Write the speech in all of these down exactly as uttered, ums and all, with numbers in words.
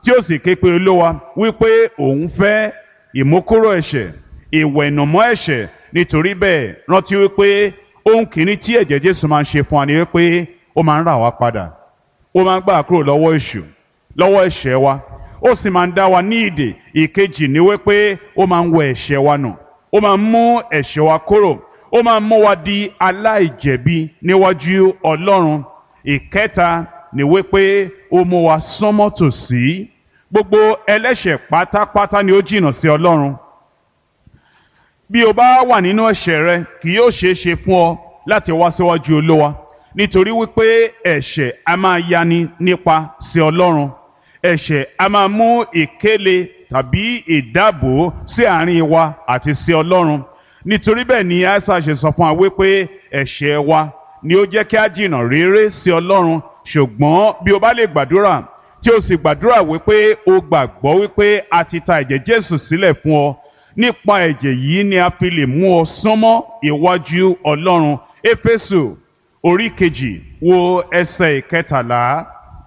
tí ó sì ké pe Olúwa wípé òun fẹ́ ìmúkúrò ẹ̀ṣẹ̀, ìwẹ̀nùmọ́ ẹ̀ṣẹ̀. Nítorí bẹ́ẹ̀ rántí wípé ohun kìíní tí ẹ̀jẹ̀ Jésù máa ń ṣe fún wa ni wípé ó máa ń rà wá padà, ó máa ń gbà kúrò lọ́wọ́ èṣù, lọ́wọ́ ẹ̀ṣẹ̀ wa, ó sì máa ń dá wa ní ìdè. Ìkejì ni wípé ó máa ń wẹ ẹ̀ṣẹ̀ wa nù, ó máa ń mú ẹ̀ṣẹ̀ wa kúrò, ó máa ń mú wa di aláìjẹ̀bi níwájú Ọlọ́run. Ìkẹta ni wípé ó mú wa súnmọ́ tòsí. Gbogbo ẹlẹ́ṣẹ̀ pátápátá ni ó jìnnà sí Ọlọ́run. Bí o bá wà nínú ẹ̀ṣẹ̀ rẹ, kì yóò ṣeé ṣe fún ọ láti wá síwájú Olúwa, nítorí wípé ẹ̀ṣẹ̀ a máa yani nípa sí Ọlọ́run. Ẹ̀ṣẹ̀ a máa mú ìkéle tàbí ìdábò sí àárín wa àti sí Ọlọ́run. Nítorí bẹ́ẹ̀ ni Aísáyà ṣe sọ fún wa wípé ẹ̀ṣẹ̀ wa ni ó jẹ́ kí a jìnnà réré sí Ọlọ́run. Ṣùgbọ́n bí o bá lè gbàdúrà, tí o sì gbàdúrà wípé o gbàgbọ́ wípé a ti ta ẹ̀jẹ̀ Jésù sílẹ̀ fún ọ, nípa ẹ̀jẹ̀ yìí ni a fi lè mú ọ súnmọ́ iwájú Ọlọ́run. Éfésù orí kejì wo ẹsẹ̀ ìkẹtàlá.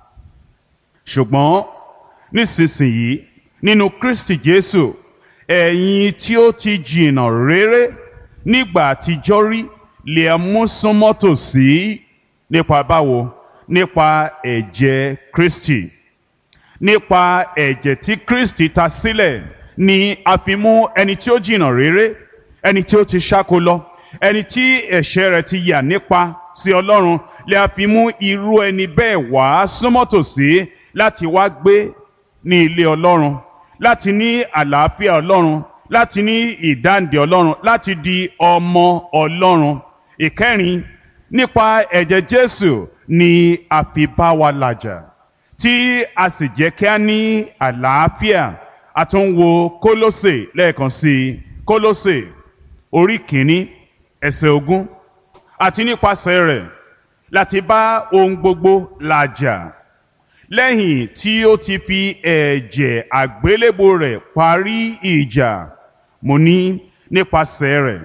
Ṣùgbọ́n nísinsìnyí nínú Kristi Jésù, ẹ̀yin tí ó ti jìnnà réré nígbà àtijọ́ rí lè a mú súnmọ́ tòsí. Nípa báwo? Nípa ẹ̀jẹ̀ Kristi. Nípa ẹ̀jẹ̀ tí Kristi ta sílẹ̀ ni a fi mú ẹni tí ó jìnnà réré, ẹni tí ó ti ṣáko lọ, ẹni tí ẹ̀ṣẹ̀ rẹ̀ ti yà nípa sí Ọlọ́run, lè a fi mú irú ẹni bẹ́ẹ̀ wá súnmọ́ tòsí láti wá gbé ní ilé Ọlọ́run, láti ní àlàáfíà Ọlọ́run, láti ní ìdáǹdè Ọlọ́run, láti di ọmọ Ọlọ́run. Ìkẹrin, nípa ẹ̀jẹ̀ Jésù ni a fi bá wa làjà, tí a sì jẹ́ kí a ní àlàáfíà. A tún wo Kólósè lẹ́ẹ̀kan sí i. Kólósè orí kìíní ẹsẹ̀ ogún. Àti nípasẹ̀ rẹ̀ láti bá ohun gbogbo làjà, lẹ́yìn tí ó ti fi ẹ̀jẹ̀ àgbélébùú rẹ̀ parí ìjà. Mo ní nípasẹ̀ rẹ̀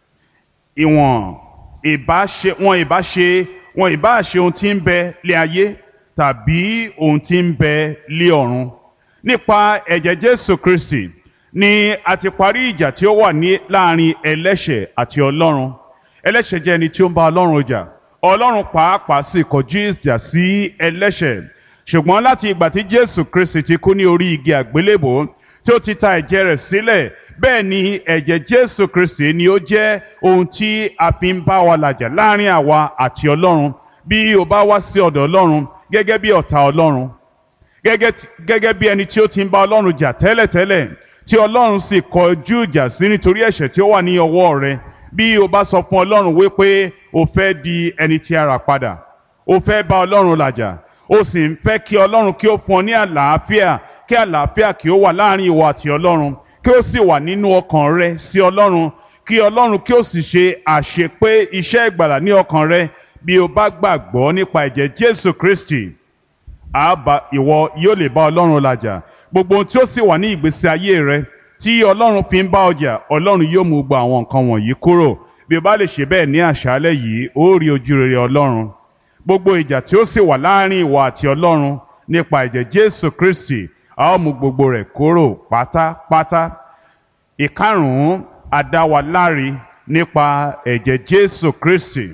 ìwọ̀n ìbá ṣe wọn ìbá ṣe wọn ìbá ṣe ohun tí ń bẹ lé ayé tàbí ohun tí ń bẹ lé ọ̀run. Nípa ẹ̀jẹ̀ Jésù Kristi ni a ti parí ìjà tí ó wà ní láàrin ẹlẹ́ṣẹ̀ àti Ọlọ́run. Ẹlẹ́ṣẹ̀ jẹ́ ẹni tí ó ń bá Ọlọ́run jà. Ọlọ́run pàápàá sì kọjú ìjà sí ẹlẹ́ṣẹ̀. Ṣùgbọ́n láti ìgbà tí Jésù Kristi ti kú ní orí igi àgbélébùú, tí ó ti ta ẹ̀jẹ̀ rẹ̀ sílẹ̀, bẹ́ẹ̀ ni ẹ̀jẹ̀ Jésù Kristi ni ó jẹ́ ohun tí a fi ń bá wa làjà láàrin àwa àti Ọlọ́run. Bí o bá wá sí ọ̀dọ̀ Ọlọ́run gẹ́gẹ́ bí ọ̀tá Ọlọ́run, gẹ́gẹ́ bí ẹni tí ó ti ń bá Ọlọ́run jà tẹ́lẹ̀tẹ́lẹ̀, tí Ọlọ́run sì kọjú ìjà sí nítorí ẹ̀ṣẹ̀ tí ó wà ní ọwọ́ rẹ, bí o bá sọ fún Ọlọ́run wípé o fẹ́ di ẹni tí a rà padà, o fẹ́ bá Ọlọ́run làjà, o sì ń fẹ́ kí Ọlọ́run kí ó fún ọ ní àlàáfíà, kí àlàáfíà kí ó wà láàrin ìwọ àti Ọlọ́run, kí ó sì wà nínú ọkàn rẹ sí Ọlọ́run, kí Ọlọ́run kí ó sì ṣe àṣepé iṣẹ́ ìgbàlà ní ọkàn rẹ. Bí o bá gbàgbọ́ nípa ẹ̀jẹ̀ Jésù Kristi, àbá ìwọ yóò lè bá Ọlọ́run làjà. Gbogbo ohun tí ó sì wà ní ìgbésí ayé rẹ tí Ọlọ́run fi ń bá ọ jà, Ọlọ́run yóò mú gbogbo àwọn nǹkan wọ̀nyí kúrò. Bí o bá lè ṣe bẹ́ẹ̀ ní àṣálẹ́ yìí, ó rí ojú rere Ọlọ́run. Gbogbo ìjà tí ó sì wà láàrin ìwọ àti Ọlọ́run nípa ẹ̀jẹ̀ Jésù Kristi, a ó mú gbogbo rẹ̀ kúrò pátápátá. Ìkarùn-ún, a dá wa láre nípa ẹ̀jẹ̀ Jésù Kristi.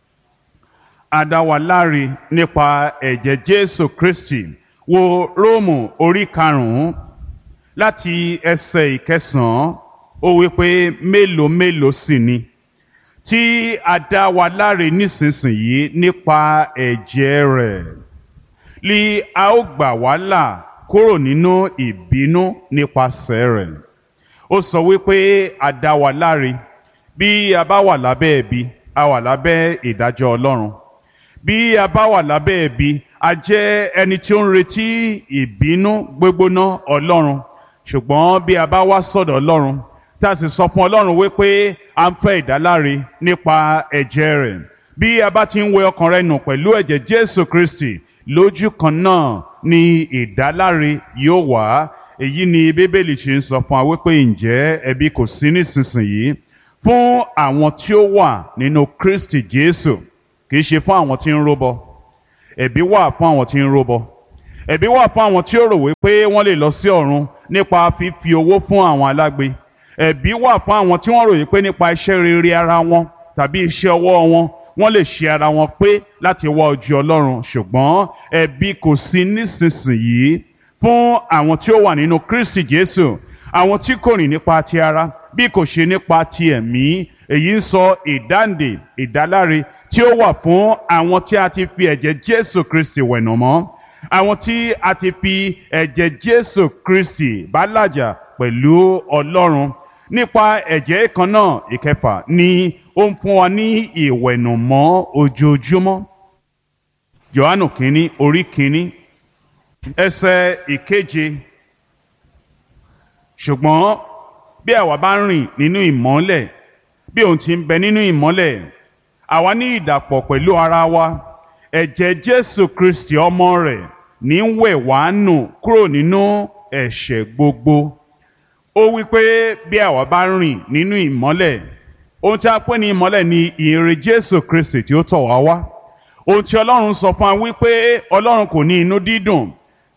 A dá wa láre nípa ẹ̀jẹ̀ Jésù Kristi. Wo Róòmù orí karùn-ún láti ẹsẹ̀ ìkẹsàn-án, ó wí pé mélòó mélòó sì ni tí a dá wa láre nísinsìnyí nípa ẹ̀jẹ̀ rẹ̀, li a ó gbà wá là kúrò nínú ìbínú nípasẹ̀ rẹ̀. Ó sọ wípé a dá wa láre. Bí a bá wà lábẹ́ ẹ̀bi, a wà lábẹ́ ìdájọ́ Ọlọ́run. Bí a bá wà lábẹ́ ẹ̀bi, a jẹ́ ẹni tí ó ń retí ìbínú gbígbóná Ọlọ́run. Ṣùgbọ́n bí a bá wá sọ́dọ̀ Ọlọ́run, tá a sì sọ fún Ọlọ́run wípé a ń fẹ́ ìdáláre nípa ẹ̀jẹ̀ rẹ̀, bí a bá ti ń wẹ ọkàn rẹ nù pẹ̀lú ẹ̀jẹ̀ Jésù Kristi, lójú kan náà ni ìdáláre yóò wá. Èyí ni Bíbélì ṣe ń sọ fún wa wípé ǹjẹ́ ẹ̀bi kò sí nísinsìnyí fún àwọn tí ó wà nínú Kristi Jésù, kì í ṣe fún àwọn tí ń rúbọ. Ẹ̀bi wà fún àwọn tí ń rúbọ. ẹ̀bi wà fún àwọn tí ó rò wípé wọ́n lè lọ sí ọ̀run nípa fífi owó fún àwọn alágbe. ẹ̀bi wà fún àwọn tí wọ́n rò wípé nípa iṣẹ́ rere ara wọn tàbí iṣẹ́ ọwọ́ wọn wọ́n lè ṣe ara wọn pé láti wá ojú Ọlọ́run. ṣùgbọ́n ẹ̀bi kò sí nísinsìnyí fún àwọn tí ó wà nínú Kristi Jésù, àwọn tí kò rìn nípa ti ara bí kò ṣe nípa ti ẹ̀mí. èyí ń sọ ìdáǹdè ìdáláre tí ó wà fún àwọn tí a ti fi ẹ̀jẹ̀ Jésù Kristi wẹ̀nù mọ́, àwọn tí a ti fi ẹ̀jẹ̀ Jésù Kristi bá làjà pẹ̀lú Ọlọ́run nípa ẹ̀jẹ̀ kan náà. ìkẹfà ni ó ń fún wa ní ìwẹ̀nùmọ́ ojoojúmọ́. Jòhánù kínní orí kínní ẹsẹ̀ ìkeje. ṣùgbọ́n bí àwa bá rìn nínú ìmọ́lẹ̀ bí òun ti ń bẹ nínú ìmọ́lẹ̀, àwa ní ìdàpọ̀ pẹ̀lú ara wa. ẹ̀jẹ̀ Jésù Kristi ọmọ rẹ̀ ní ń wẹ̀ wá nù kúrò nínú ẹ̀ṣẹ̀ gbogbo. ó wí pé bí àwa bá rìn nínú ìmọ́lẹ̀, ohun tí a pè ní ìmọ́lẹ̀ ni ìyìnrere Jésù Kristi tí ó tọ̀ wá wá. ohun tí Ọlọ́run sọ fún wa wípé Ọlọ́run kò ní inú dídùn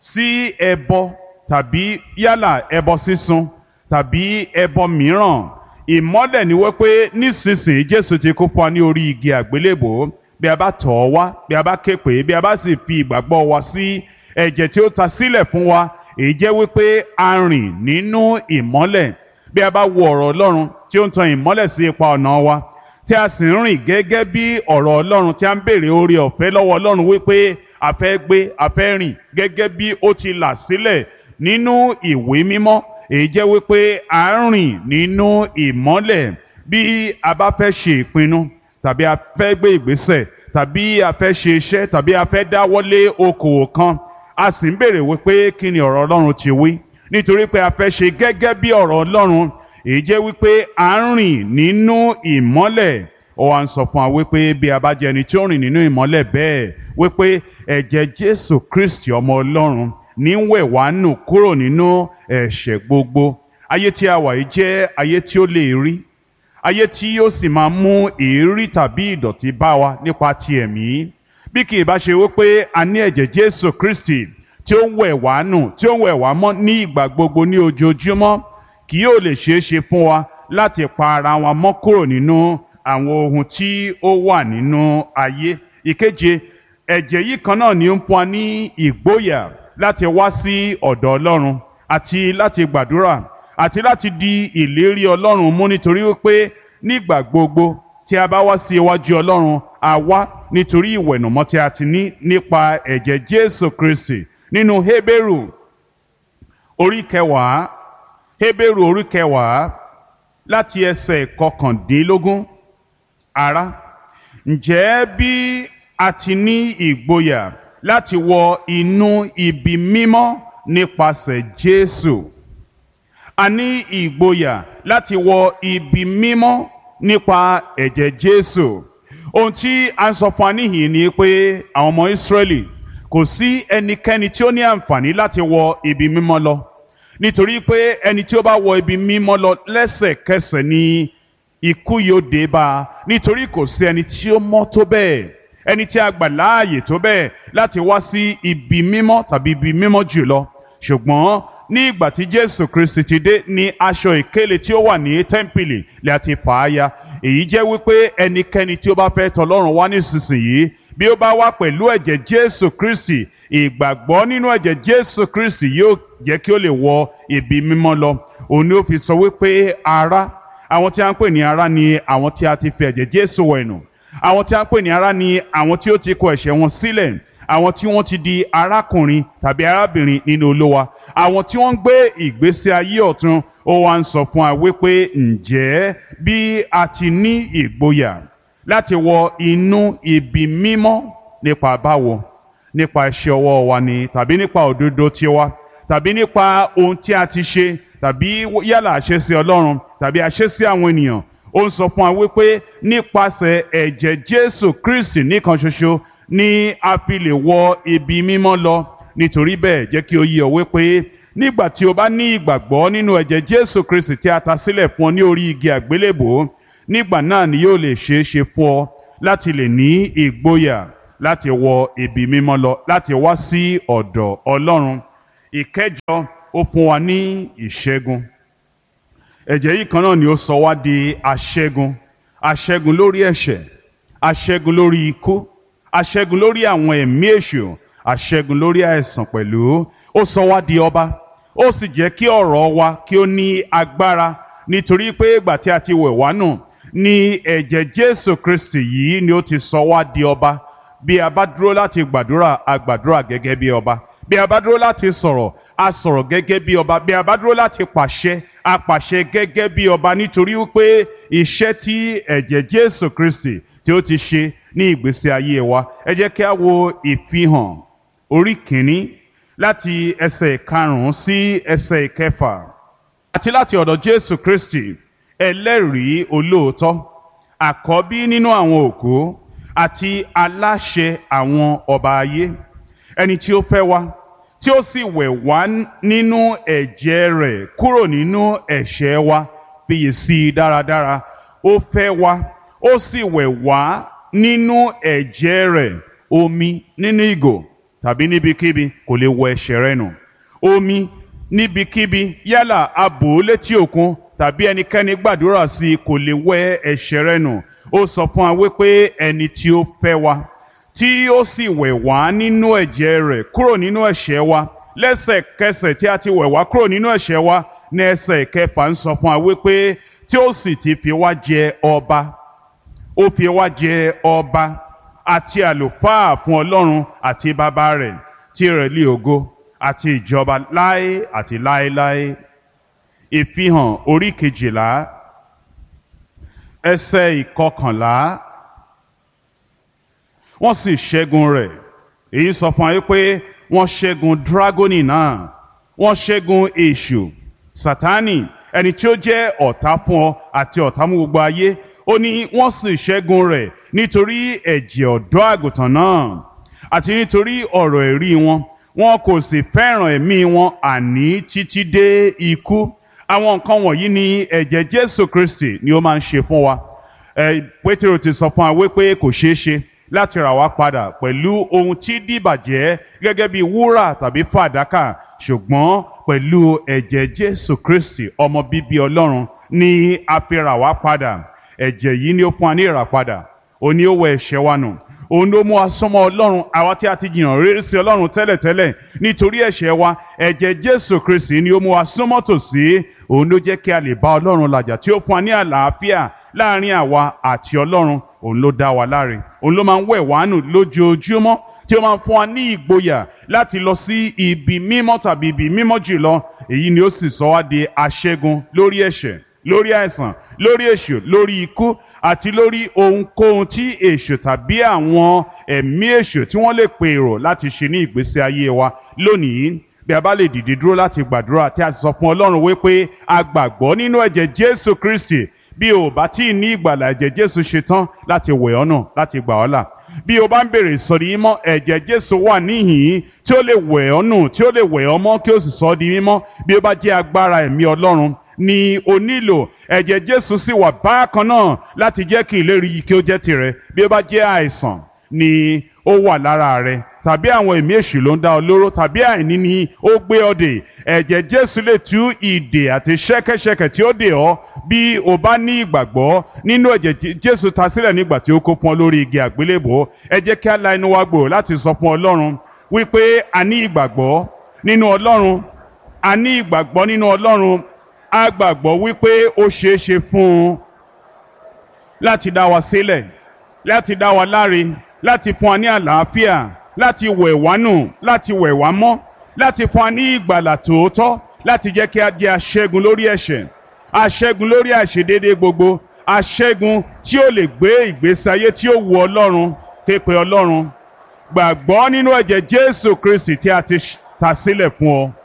sí ẹbọ tàbí yálà ẹbọ sísun tàbí ẹbọ mìíràn. ìmọ́lẹ̀ ni wípé nísinsìnyí Jésù ti kú fún wa ní orí igi àgbélébò. bí a bá tọ̀ ọ́ wá, bí a bá ké pè é, bí a bá sì fi ìgbàgbọ́ wa sí ẹ̀jẹ̀ tí ó ta sílẹ̀ fún wa, èyí jẹ́ wípé a rìn nínú ìmọ́lẹ̀. bí a bá wo ọ̀rọ̀ Ọlọ́run tí ó ń tan ìmọ́lẹ̀ sí ipa ọ̀nà wa, tí a sì ń rìn gẹ́gẹ́ bí ọ̀rọ̀ Ọlọ́run, tí a ń béèrè oore ọ̀fẹ́ lọ́wọ́ Ọlọ́run wípé a fẹ́ gbé a fẹ́ rìn gẹ́gẹ́ bí ó ti là sílẹ̀ nínú ìwé mímọ́, èyí jẹ́ wípé a ń rìn nínú ìmọ́lẹ̀. bí a bá fẹ́ ṣe ìpinnu tàbí a fẹ́ gbé ìgbésẹ̀ tàbí a fẹ́ ṣe iṣẹ́ tàbí a fẹ́ dáwọ́lé okòwò kan, a sì ń béèrè wípé kí ni ọ̀rọ̀ Ọlọ́run ti wí, nítorí pé a fẹ́ ṣe gẹ́gẹ́ bí ọ̀rọ̀ Ọlọ́run, èyí jẹ́ wípé a ń rìn nínú ìmọ́lẹ̀. ó wá ń sọ fún wa wípé bí a bá jẹ́ ẹni tí ó rìn nínú ìmọ́lẹ̀ bẹ́ẹ̀, wípé ẹ̀jẹ̀ Jésù Kristi ọmọ Ọlọ́run ní ń wẹ̀ wá nù kúrò nínú ẹ̀ṣẹ̀ gbogbo. ayé tí a wà yìí jẹ́ ayé tí ó lè rí, ayé tí yóò sì máa mú èérí tàbí ìdọ̀tí bá wa nípa ti ẹ̀mí. bí kì í bá ṣe wípé a ní ẹ̀jẹ̀ Jésù Kristi tí ó ń wẹ̀ wá nù, tí ó ń wẹ̀ wá mọ́ ní ìgbà gbogbo ní ojoojúmọ́, kì yóò lè ṣeé ṣe fún wa láti pa ara wa mọ́ kúrò nínú àwọn ohun tí ó wà nínú ayé. ìkeje, ẹ̀jẹ̀ yìí kan náà ni ó ń fún wa ní ìgboyà láti wá sí ọ̀dọ̀ Ọlọ́run àti láti gbàdúrà àti láti di ìlérí Ọlọ́run mú, nítorí wípé nígbà gbogbo tí a bá wá sí iwájú Ọlọ́run, a wá nítorí ìwẹ̀nùmọ́ tí a ti ní nípa ẹ̀jẹ̀ Jésù Kristi. nínú Hébérù orí kẹwàá Hébérù orí kẹwàá láti ẹsẹ̀ kọkàndínlógún. ará, ǹjẹ́ bí a ti ní ìgboyà láti wọ inú ibi mímọ́ nípasẹ̀ Jésù, a ní ìgboyà láti wọ ibi mímọ́ nípa ẹ̀jẹ̀ Jésù. ohun tí a ń sọ fún wa níhìn ni pé àwọn ọmọ Ísírẹ́lì, kò sí ẹnikẹ́ni tí ó ní àǹfààní láti wọ ibi mímọ́ lọ, nítorí pé ẹni tí ó bá wọ ibi mímọ́ lọ lẹ́sẹ̀kẹsẹ̀ ni ikú yóò dé bá a, nítorí kò sí ẹni tí ó mọ́ tó bẹ́ẹ̀, ẹni tí a gbà láàyè tó bẹ́ẹ̀ láti wá sí ibi mímọ́ tàbí ibi mímọ́ jùlọ. ṣùgbọ́n ní ìgbà tí Jésù Kristi ti dé, ní aṣọ ìkélé tí ó wà ní tẹ́ḿpìlì lè àti fà á ya. èyí jẹ́ wípé ẹnikẹ́ni tí ó bá fẹ́ tọ̀ Ọlọ́run wá nísinsìnyí, bí ó bá wá pẹ̀lú ẹ̀jẹ̀ Jésù Kristi, ìgbàgbọ́ nínú ẹ̀jẹ̀ Jésù Kristi yóò jẹ́ kí ó lè wọ ibi mímọ́ lọ. òun ni ó fi sọ wípé ará, àwọn tí a ń pè ní ará ni àwọn tí a ti fi ẹ̀jẹ̀ Jésù wẹ̀nù. àwọn tí a ń pè ní ará ni àwọn tí ó ti kọ ẹ̀ṣẹ̀ wọn sílẹ̀, àwọn tí wọ́n ti di arákùnrin tàbí arábìnrin nínú Olúwa, àwọn tí wọ́n ń gbé ìgbésí ayé ọ̀tun. ó wá ń sọ fún wa wípé ǹjẹ́ bí a ti ní ìgboyà láti wọ inú ibi mímọ́ nípa báwo? nípa iṣẹ́ ọwọ́ wa ni, tàbí nípa òdodo tiwa, tàbí nípa ohun tí a ti ṣe, tàbí yálà àṣẹ sí Ọlọ́run tàbí àṣẹ sí àwọn ènìyàn? ó ń sọ fún wa wípé nípasẹ̀ ẹ̀jẹ̀ Jésù Kristi nìkan ṣoṣo ni a fi lè wọ ibi mímọ́ lọ. nítorí bẹ́ẹ̀ jẹ́ kí ó yé ọ wípé nígbà tí o bá ní ìgbàgbọ́ nínú ẹ̀jẹ̀ Jésù Kristi tí a ta sílẹ̀ fún ọ ní orí igi àgbélébò, nígbà náà ni yóò lè ṣeé ṣe fún ọ láti lè ní ìgboyà láti wọ ibi mímọ́ lọ láti wá sí ọ̀dọ̀ Ọlọ́run. Ìkẹjọ, ó fún wa ní ìṣẹ́gun. Ẹ̀jẹ̀ yìí kan náà ni ó sọ wá di aṣẹ́gun. Aṣẹ́gun lórí ẹ̀ṣẹ̀, aṣẹ́gun lórí ikú, aṣẹ́gun lórí àwọn ẹ̀mí èṣù, aṣẹ́gun lórí àìsàn pẹ̀lú. Ó sọ wá di ọba, ó sì jẹ́ kí ọ̀rọ̀ wa kí ó ní agbára, nítorí pé ìgbà tí a ti wẹ̀ wá nù ni ẹ̀jẹ̀ Jésù Kristi yìí ni ó ti sọ wá di ọba. Bí a bá dúró láti gbàdúrà, a gbàdúrà gẹ́gẹ́ bí ọba. Bí a bá dúró láti sọ̀rọ̀, a sọ̀rọ̀ gẹ́gẹ́ bí ọba. Bí a bá dúró láti pàṣẹ, a pàṣẹ gẹ́gẹ́ bí ọba, nítorí wípé iṣẹ́ tí ẹ̀jẹ̀ Jésù Kristi tí ó ti ṣe ní ìgbésí ayé wa. Ẹ jẹ́ kí a wo Ìfihàn orí kìíní láti ẹsẹ̀ ìkarùn-ún sí ẹsẹ̀ ìkẹfà. Àti láti ọ̀dọ̀ Jésù Kristi, ẹlẹ́rìí olóòótọ́, àkọ́bí nínú àwọn òkú, àti aláṣẹ àwọn ọba ayé, ẹni tí ó fẹ́ wa, tí ó sì wẹ̀ wá nínú ẹ̀jẹ̀ rẹ̀ kúrò nínú ẹ̀ṣẹ̀ wa. Fiyèsí i dáradára, ó fẹ́ wa, ó sì wẹ̀ wá nínú ẹ̀jẹ̀ rẹ̀. Omi nínú ìgò tàbí níbikíbi kò lè wẹ ẹ̀ṣẹ̀ rẹ nù. Omi níbikíbi, yálà a bò ó létí òkun tàbí ẹnikẹ́ni gbàdúrà sí i, kò lè wẹ ẹ̀ṣẹ̀ rẹ nù. Ó sọ fún wa wípé ẹni tí ó fẹ́ wa, tí ó sì wẹ̀ wá nínú ẹ̀jẹ̀ rẹ̀ kúrò nínú ẹ̀ṣẹ̀ wa, lẹ́sẹ̀kẹsẹ̀ tí a ti wẹ̀ wá kúrò nínú ẹ̀ṣẹ̀ wa, ní ẹsẹ̀ ìkẹfà ń sọ fún wa wípé tí ó sì ti fi wá jẹ ọba, ó fi wá jẹ ọba àti àlùfáà fún Ọlọ́run àti bàbá rẹ̀, tirẹ̀ ni ògo àti ìjọba láé àti láéláé. Ìfihàn orí kejìlá ẹsẹ̀ ìkọkànlá. Wọ́n sì ṣẹ́gun rẹ̀. Èyí sọ fún wa wípé wọ́n ṣẹ́gun dragoni náà, wọ́n ṣẹ́gun èṣù, Sátánì, ẹni tí ó jẹ́ ọ̀tá fún ọ àti ọ̀tá mú gbogbo ayé. Ó ní wọ́n sì ṣẹ́gun rẹ̀ nítorí ẹ̀jẹ̀ ọ̀dọ́ àgùntàn náà àti nítorí ọ̀rọ̀ ẹ̀rí wọn. Wọn kò sì fẹ́ràn ẹ̀mí wọn àní títí dé ikú. Àwọn nǹkan wọ̀nyí ni ẹ̀jẹ̀ Jésù Kristi ni ó máa ń ṣe fún wa. Ẹ Pétérù ti sọ fún wa wípé kò ṣeé ṣe láti rà wá padà pẹ̀lú ohun tí dìbàjẹ́ gẹ́gẹ́ bí wúrà tàbí fàdákà, ṣùgbọ́n pẹ̀lú ẹ̀jẹ̀ Jésù Kristi ọmọ bíbí Ọlọ́run ni a fi rà wá padà. Ẹ̀jẹ̀ yìí ni ó fún wa ní ìràpadà, òun ni ó wẹ ẹ̀ṣẹ̀ wa nù, òun ló mú wa súnmọ́ Ọlọ́run, àwa tí a ti jìnnà réré sí Ọlọ́run tẹ́lẹ̀tẹ́lẹ̀ nítorí ẹ̀ṣẹ̀ wa. Ẹ̀jẹ̀ Jésù Kristi ni ó mú wa súnmọ́ tòsí, òun ló jẹ́ kí a lè bá Ọlọ́run làjà, tí ó fún wa ní àlàáfíà láàrin àwa àti Ọlọ́run. Òun ló dá wa láre, òun ló máa ń wẹ̀ wá nù lójoojúmọ́, tí ó máa ń fún wa ní ìgboyà láti lọ sí ibi mímọ́ tàbí ibi mímọ́ jùlọ. Èyí ni ó sì sọ wá di aṣẹ́gun lórí ẹ̀ṣẹ̀, lórí àìsàn, lórí èṣù, lórí ikú àti lórí ohunkóhun tí èṣù tàbí àwọn ẹ̀mí èṣù tí wọ́n lè pèrò láti ṣe ní ìgbésí ayé wa. Lónìí, bí a bá lè dìde dúró láti gbàdúrà tí a sì sọ fún Ọlọ́run wípé a gbàgbọ́ nínú ẹ̀jẹ̀ Jésù Kristi, bí o bá tí ì ní ìgbàlà, ẹ̀jẹ̀ Jésù ṣe tán láti wẹ̀ ọ́ nù, láti gbà ọ́ là. Bí o bá ń bèrè ìsọdi mímọ́, ẹ̀jẹ̀ Jésù wà níhìn-ín tí ó lè wẹ̀ ọ́ nù, tí ó lè wẹ̀ ọ́ mọ́ kí ó sì sọ ọ́ di mímọ́. Bí ó bá jẹ́ agbára ẹ̀mí Ọlọ́run ni o nílò, ẹ̀jẹ̀ Jésù sì wà bákan náà láti jẹ́ kí ìlérí yìí kí ó jẹ́ tirẹ̀. Bí ó bá jẹ́ àìsàn ni ó wà lára rẹ, tàbí àwọn ẹ̀mí èṣù ló ń dá ọ lóró, tàbí àìní ni ó gbé ọ dè, ẹ̀jẹ̀ Jésù lè tú ìdè àti ṣẹ́kẹ́ṣẹkẹ̀ tí ó dè ọ́. Bí o bá ní ìgbàgbọ́ nínú ẹ̀jẹ̀ Jésù ta sílẹ̀ nígbà tí ó kó fún ọ lórí igi àgbélébùú, ẹ jẹ́ kí a la inú wa gbòòrò láti sọ fún Ọlọ́run wípé a ní ìgbàgbọ́ nínú Ọlọ́run, a ní ìgbàgbọ́ nínú Ọlọ́run, a gbàgbọ́ wípé ó ṣeé ṣe fún un láti dá wa sílẹ̀, láti dá wa láre, láti fún wa ní àlàáfíà, láti wẹ̀ wá nù, láti wẹ̀ wá mọ́, láti fún wa ní ìgbàlà tòótọ́, láti jẹ́ kí a di aṣẹ́gun lórí ẹ̀ṣẹ̀, aṣẹ́gun lórí àìṣedéédéé gbogbo, aṣẹ́gun tí ó lè gbé ìgbésí ayé tí ó wu Ọlọ́run. Ké pe Ọlọ́run, gbàgbọ́ nínú ẹ̀jẹ̀ Jésù Kristi tí a ti ta sílẹ̀ fún ọ.